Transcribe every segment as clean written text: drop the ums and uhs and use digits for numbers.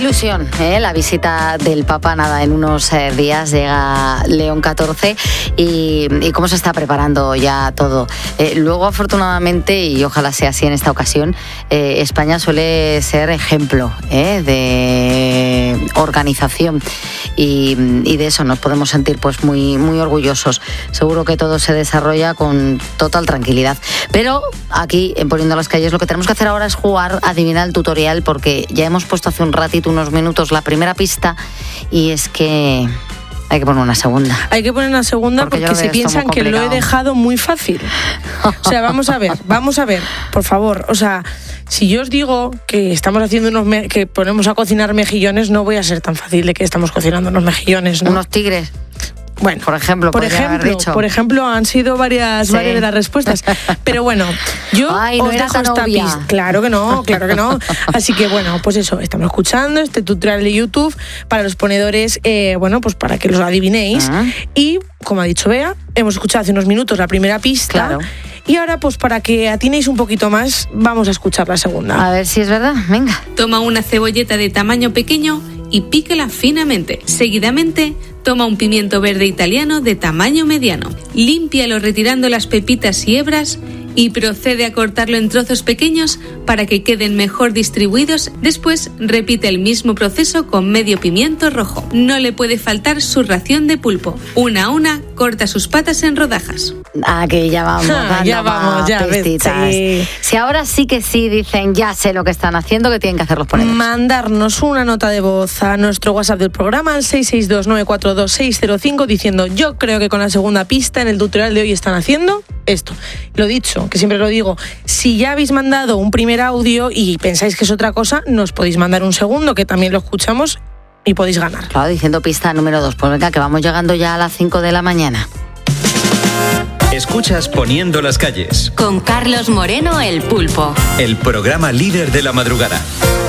ilusión, la visita del Papa, nada, en unos días llega León XIV y cómo se está preparando ya todo. Luego, afortunadamente, y ojalá sea así en esta ocasión, España suele ser ejemplo de organización y de eso nos podemos sentir pues muy, muy orgullosos. Seguro que todo se desarrolla con total tranquilidad. Pero aquí, en Poniendo las Calles, lo que tenemos que hacer ahora es jugar, adivinar el tutorial, porque ya hemos puesto hace un ratito, unos minutos, la primera pista, y es que hay que poner una segunda. Hay que poner una segunda porque se piensan que lo he dejado muy fácil. O sea, vamos a ver, por favor. O sea, si yo os digo que estamos haciendo que ponemos a cocinar mejillones, no voy a ser tan fácil de que estamos cocinando unos mejillones, ¿no? Unos tigres. Bueno, por ejemplo, han sido varias de las respuestas. Pero bueno, yo os dejo esta pista. Claro que no. Así que bueno, pues eso, estamos escuchando este tutorial de YouTube para los ponedores, pues para que los adivinéis. Y, como ha dicho Bea, hemos escuchado hace unos minutos la primera pista. Claro. Y ahora, pues para que atinéis un poquito más, vamos a escuchar la segunda. A ver si es verdad, venga. Toma una cebolleta de tamaño pequeño y píquela finamente. Seguidamente, toma un pimiento verde italiano de tamaño mediano. Límpialo retirando las pepitas y hebras y procede a cortarlo en trozos pequeños para que queden mejor distribuidos. Después, repite el mismo proceso con medio pimiento rojo. No le puede faltar su ración de pulpo. Una a una, corta sus patas en rodajas. Que ya vamos, ya ves, sí. Si ahora sí que sí dicen, ya sé lo que están haciendo, que tienen que hacer los ponedores. Mandarnos una nota de voz a nuestro WhatsApp del programa, al 662-942-605, diciendo, yo creo que con la segunda pista en el tutorial de hoy están haciendo esto. Lo dicho, que siempre lo digo, si ya habéis mandado un primer audio y pensáis que es otra cosa, nos podéis mandar un segundo, que también lo escuchamos y podéis ganar. Claro, diciendo pista número 2. Pues venga, que vamos llegando ya a las 5 de la mañana. Escuchas Poniendo las Calles. Con Carlos Moreno, el Pulpo. El programa líder de la madrugada.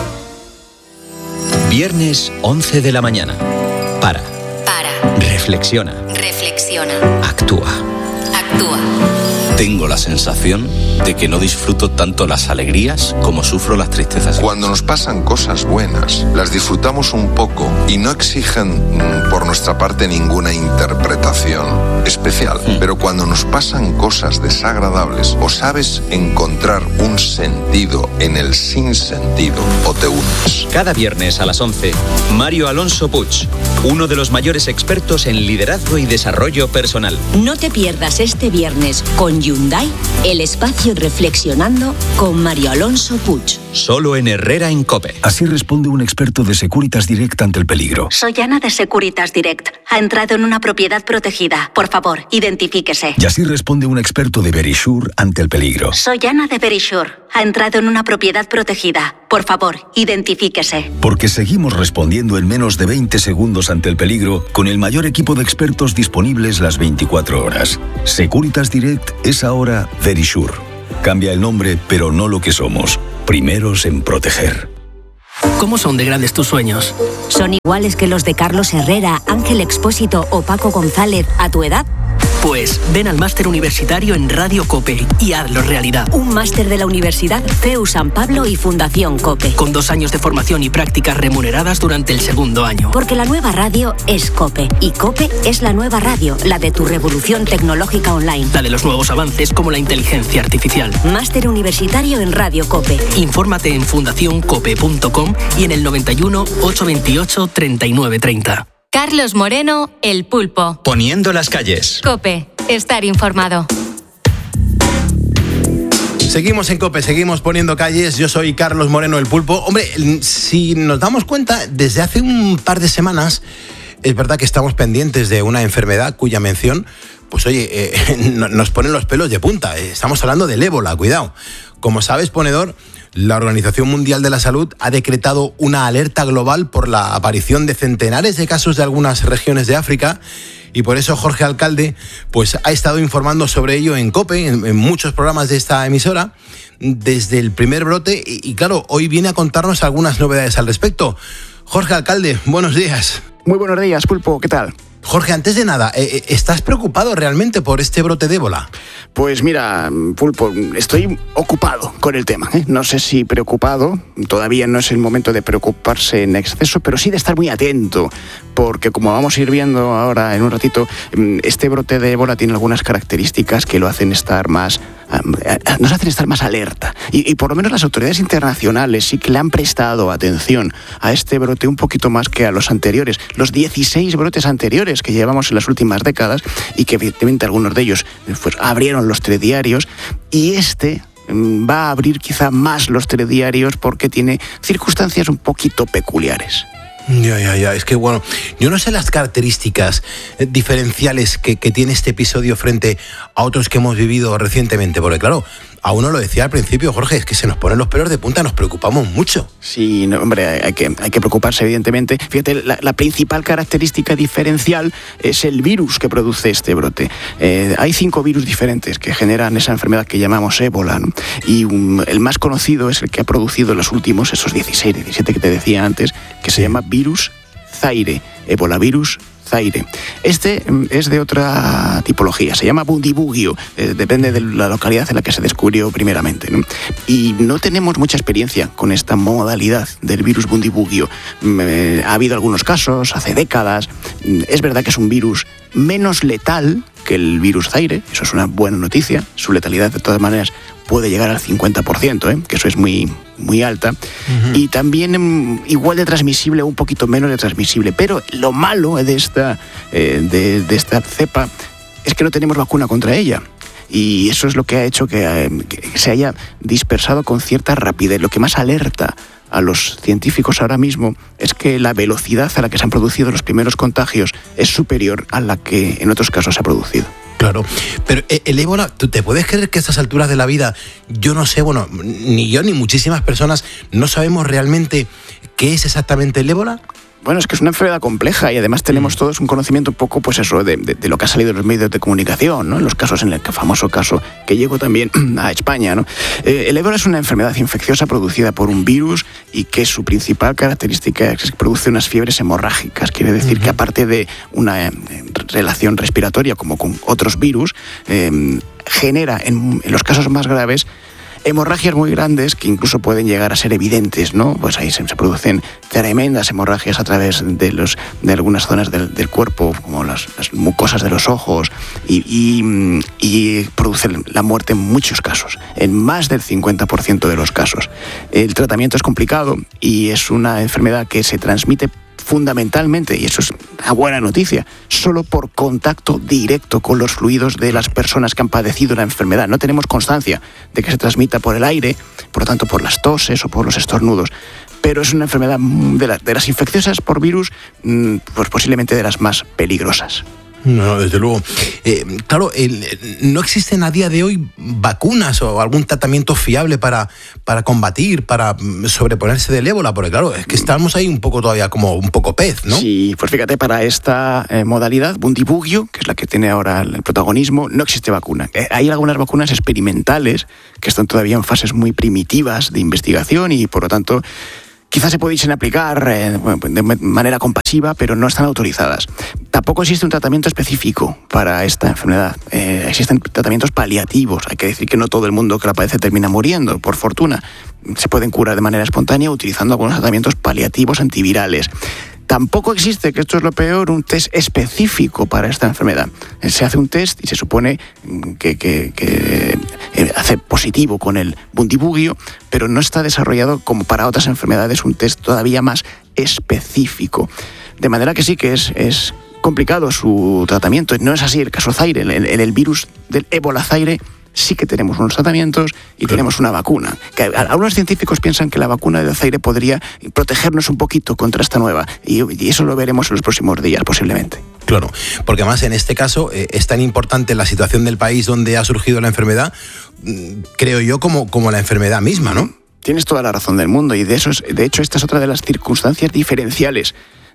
Viernes 11 de la mañana. Para. Reflexiona. Actúa. Tengo la sensación de que no disfruto tanto las alegrías como sufro las tristezas. Cuando nos pasan cosas buenas, las disfrutamos un poco y no exigen por nuestra parte ninguna interpretación especial. Pero cuando nos pasan cosas desagradables, o sabes encontrar un sentido en el sinsentido, o te hundes. Cada viernes a las 11, Mario Alonso Puig, uno de los mayores expertos en liderazgo y desarrollo personal. No te pierdas este viernes con Hyundai, el espacio Reflexionando con Mario Alonso Puig. Solo en Herrera en COPE. Así responde un experto de Securitas Direct ante el peligro. Soy Ana de Securitas Direct. Ha entrado en una propiedad protegida. Por favor, identifíquese. Y así responde un experto de Verisure ante el peligro. Soy Ana de Verisure. Ha entrado en una propiedad protegida. Por favor, identifíquese. Porque seguimos respondiendo en menos de 20 segundos ante el peligro con el mayor equipo de expertos disponibles las 24 horas. Securitas Direct es ahora Verisure. Cambia el nombre, pero no lo que somos. Primeros en proteger. ¿Cómo son de grandes tus sueños? ¿Son iguales que los de Carlos Herrera, Ángel Expósito o Paco González a tu edad? Pues ven al máster universitario en Radio COPE y hazlo realidad. Un máster de la Universidad CEU San Pablo y Fundación COPE. Con 2 años de formación y prácticas remuneradas durante el segundo año. Porque la nueva radio es COPE. Y COPE es la nueva radio, la de tu revolución tecnológica online. La de los nuevos avances como la inteligencia artificial. Máster universitario en Radio COPE. Infórmate en fundacioncope.com y en el 91 828 3930. Carlos Moreno, el Pulpo. Poniendo las Calles. COPE. Estar informado. Seguimos en COPE, seguimos poniendo calles. Yo soy Carlos Moreno, el Pulpo. Hombre, si nos damos cuenta, desde hace un par de semanas es verdad que estamos pendientes de una enfermedad cuya mención, pues oye, nos ponen los pelos de punta. Estamos hablando del ébola, cuidado. Como sabes, ponedor, la Organización Mundial de la Salud ha decretado una alerta global por la aparición de centenares de casos de algunas regiones de África, y por eso Jorge Alcalde pues ha estado informando sobre ello en COPE, en muchos programas de esta emisora, desde el primer brote, y claro, hoy viene a contarnos algunas novedades al respecto. Jorge Alcalde, buenos días. Muy buenos días, Pulpo, ¿qué tal? Jorge, antes de nada, ¿estás preocupado realmente por este brote de ébola? Pues mira, Pulpo, estoy ocupado con el tema. No sé si preocupado, todavía no es el momento de preocuparse en exceso, pero sí de estar muy atento, porque como vamos a ir viendo ahora en un ratito, este brote de ébola tiene algunas características que lo hacen estar más... nos hacen estar más alerta. Y por lo menos las autoridades internacionales sí que le han prestado atención a este brote un poquito más que a los anteriores, los 16 brotes anteriores que llevamos en las últimas décadas, y que evidentemente algunos de ellos pues, abrieron los telediarios, y este va a abrir quizá más los telediarios porque tiene circunstancias un poquito peculiares. Ya. Es que, bueno, yo no sé las características diferenciales que tiene este episodio frente a otros que hemos vivido recientemente, porque claro, a uno lo decía al principio, Jorge, es que se nos ponen los pelos de punta, nos preocupamos mucho. Sí, no, hombre, hay que preocuparse, evidentemente. Fíjate, la principal característica diferencial es el virus que produce este brote. Hay 5 virus diferentes que generan esa enfermedad que llamamos ébola, ¿no? Y el más conocido es el que ha producido los últimos, esos 16, 17 que te decía antes, que se llama virus Zaire, ebolavirus Zaire. Este es de otra tipología, se llama Bundibugyo, depende de la localidad en la que se descubrió primeramente, ¿no? Y no tenemos mucha experiencia con esta modalidad del virus Bundibugyo. Ha habido algunos casos hace décadas. Es verdad que es un virus menos letal que el virus Zaire, eso es una buena noticia. Su letalidad, de todas maneras, puede llegar al 50%, que eso es muy, muy alta. Uh-huh. Y también igual de transmisible o un poquito menos de transmisible. Pero lo malo de esta cepa es que no tenemos vacuna contra ella. Y eso es lo que ha hecho que se haya dispersado con cierta rapidez. Lo que más alerta a los científicos ahora mismo es que la velocidad a la que se han producido los primeros contagios es superior a la que en otros casos se ha producido. Claro, pero el ébola, ¿tú te puedes creer que a estas alturas de la vida, yo no sé, bueno, ni yo ni muchísimas personas no sabemos realmente qué es exactamente el ébola? Bueno, es que es una enfermedad compleja y además tenemos todos un conocimiento un poco, pues eso, de lo que ha salido en los medios de comunicación, ¿no? En los casos, en el famoso caso que llegó también a España, ¿no? El ébola es una enfermedad infecciosa producida por un virus y que su principal característica es que produce unas fiebres hemorrágicas. Quiere decir que aparte de una relación respiratoria como con otros virus, genera en los casos más graves hemorragias muy grandes que incluso pueden llegar a ser evidentes, ¿no? Pues ahí se producen tremendas hemorragias a través de algunas zonas del cuerpo, como las mucosas de los ojos, y producen la muerte en muchos casos, en más del 50% de los casos. El tratamiento es complicado y es una enfermedad que se transmite fundamentalmente, y eso es una buena noticia, solo por contacto directo con los fluidos de las personas que han padecido la enfermedad. No tenemos constancia de que se transmita por el aire, por lo tanto por las toses o por los estornudos. Pero es una enfermedad de las infecciosas por virus, pues posiblemente de las más peligrosas. No, desde luego. Claro, no existen a día de hoy vacunas o algún tratamiento fiable para combatir, para sobreponerse del ébola, porque claro, es que estamos ahí un poco todavía como un poco pez, ¿no? Sí, pues fíjate, para esta modalidad, Bundibugyo, que es la que tiene ahora el protagonismo, no existe vacuna. Hay algunas vacunas experimentales que están todavía en fases muy primitivas de investigación y por lo tanto quizás se pudiesen aplicar de manera compasiva, pero no están autorizadas. Tampoco existe un tratamiento específico para esta enfermedad. Existen tratamientos paliativos. Hay que decir que no todo el mundo que la padece termina muriendo, por fortuna. Se pueden curar de manera espontánea utilizando algunos tratamientos paliativos antivirales. Tampoco existe, que esto es lo peor, un test específico para esta enfermedad. Se hace un test y se supone que hace positivo con el Bundibugyo, pero no está desarrollado como para otras enfermedades un test todavía más específico. De manera que sí que es complicado su tratamiento. No es así el caso Zaire. En el virus del ébola Zaire sí que tenemos unos tratamientos y tenemos una vacuna. Que algunos científicos piensan que la vacuna de Zaire podría protegernos un poquito contra esta nueva, y eso lo veremos en los próximos días, posiblemente. Claro, porque además en este caso es tan importante la situación del país donde ha surgido la enfermedad, creo yo, como la enfermedad misma, ¿no? Tienes toda la razón del mundo, y de hecho esta es otra de las circunstancias diferenciales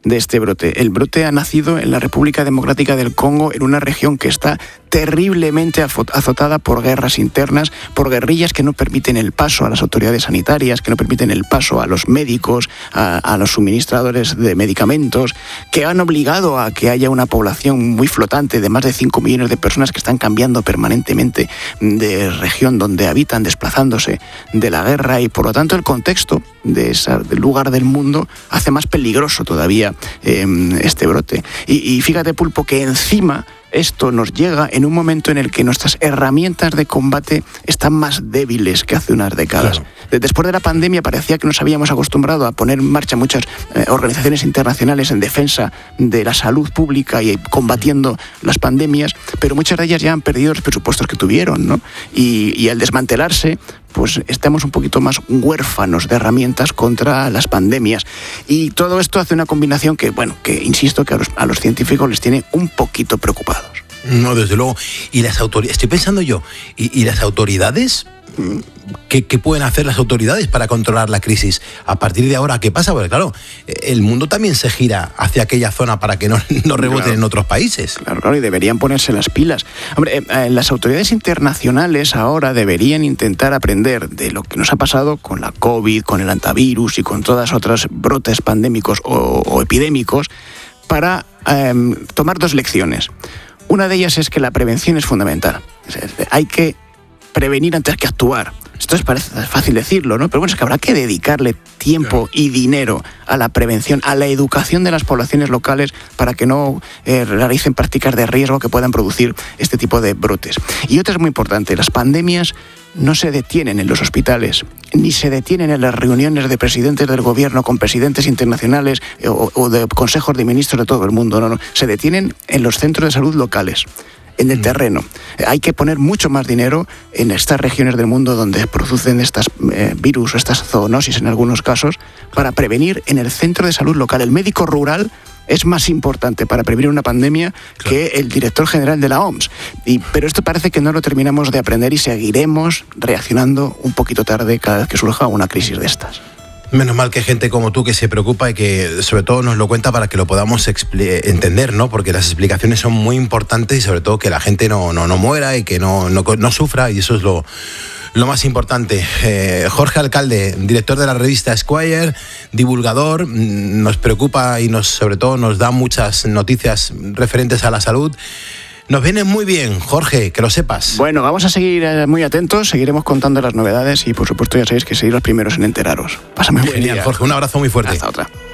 de este brote. El brote ha nacido en la República Democrática del Congo, en una región que está terriblemente azotada por guerras internas, por guerrillas que no permiten el paso a las autoridades sanitarias, que no permiten el paso a los médicos, a los suministradores de medicamentos, que han obligado a que haya una población muy flotante de más de 5 millones de personas que están cambiando permanentemente de región donde habitan, desplazándose de la guerra, y por lo tanto el contexto del lugar del mundo hace más peligroso todavía este brote. Y fíjate, Pulpo, que encima esto nos llega en un momento en el que nuestras herramientas de combate están más débiles que hace unas décadas. Claro. Después de la pandemia parecía que nos habíamos acostumbrado a poner en marcha muchas organizaciones internacionales en defensa de la salud pública y combatiendo las pandemias, pero muchas de ellas ya han perdido los presupuestos que tuvieron, ¿no? Y al desmantelarse, pues estamos un poquito más huérfanos de herramientas contra las pandemias. Y todo esto hace una combinación que insisto, que a los científicos les tiene un poquito preocupados. No, desde luego. Y las autoridades, estoy pensando yo, ¿y las autoridades? ¿Qué pueden hacer las autoridades para controlar la crisis? A partir de ahora, ¿qué pasa? Porque claro, el mundo también se gira hacia aquella zona para que no reboten en otros países. Claro, y deberían ponerse las pilas. Hombre, las autoridades internacionales ahora deberían intentar aprender de lo que nos ha pasado con la COVID, con el antivirus y con todas otras brotes pandémicos o epidémicos para tomar 2 lecciones. Una de ellas es que la prevención es fundamental. Hay que prevenir antes que actuar. Esto parece fácil decirlo, ¿no? Pero bueno, es que habrá que dedicarle tiempo y dinero a la prevención, a la educación de las poblaciones locales para que no realicen prácticas de riesgo que puedan producir este tipo de brotes. Y otra es muy importante, las pandemias no se detienen en los hospitales, ni se detienen en las reuniones de presidentes del gobierno con presidentes internacionales o de consejos de ministros de todo el mundo, no, se detienen en los centros de salud locales, en el terreno. Hay que poner mucho más dinero en estas regiones del mundo donde producen estas virus o estas zoonosis en algunos casos para prevenir en el centro de salud local. El médico rural es más importante para prevenir una pandemia que el director general de la OMS. Pero esto parece que no lo terminamos de aprender y seguiremos reaccionando un poquito tarde cada vez que surja una crisis de estas. Menos mal que hay gente como tú que se preocupa y que sobre todo nos lo cuenta para que lo podamos entender, ¿no? Porque las explicaciones son muy importantes y sobre todo que la gente no muera y que no sufra, y eso es lo más importante. Jorge Alcalde, director de la revista Esquire, divulgador, nos preocupa y sobre todo nos da muchas noticias referentes a la salud. Nos viene muy bien, Jorge, que lo sepas. Bueno, vamos a seguir muy atentos, seguiremos contando las novedades y por supuesto ya sabéis que seréis los primeros en enteraros. Pásame un buen día. Jorge, un abrazo muy fuerte. Hasta otra.